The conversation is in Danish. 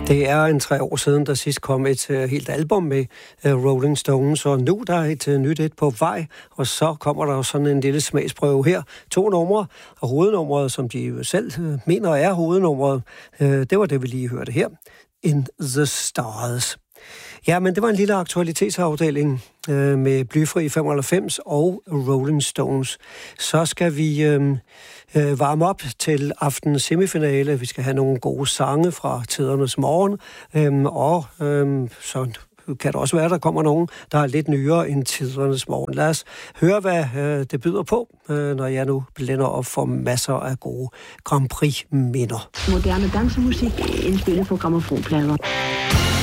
Det er en 3 år siden, der sidst kom et helt album med Rolling Stones, og nu der er et nyt et på vej, og så kommer der sådan en lille smagsprøve her. 2 numre, og hovednummeret, som de jo selv mener er hovednummeret, det var det, vi lige hørte her. In the Stars. Ja, men det var en lille aktualitetsafdeling med Blyfri 95 og Rolling Stones. Så skal vi varme op til aftenens semifinale. Vi skal have nogle gode sange fra Tidernes Morgen, og så kan det også være, at der kommer nogen, der er lidt nyere end Tidernes Morgen. Lad os høre, hvad det byder på, når jeg nu blænder op for masser af gode Grand Prix-minder. Moderne dansemusik indspillet på grammofonplader.